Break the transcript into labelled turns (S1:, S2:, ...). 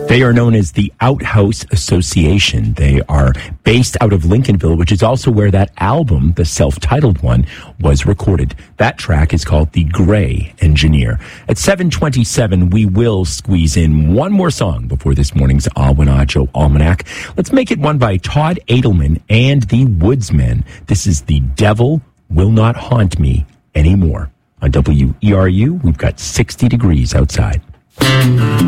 S1: They are known as the Outhouse Association. They are based out of Lincolnville, which is also where that album, the self-titled one, was recorded. That track is called The Gray Engineer. At 7:27, we will squeeze in one more song before this morning's Awanacho Almanac. Let's make it one by Todd Edelman and the Woodsmen. This is The Devil Will Not Haunt Me Anymore. On WERU, we've got 60 degrees outside.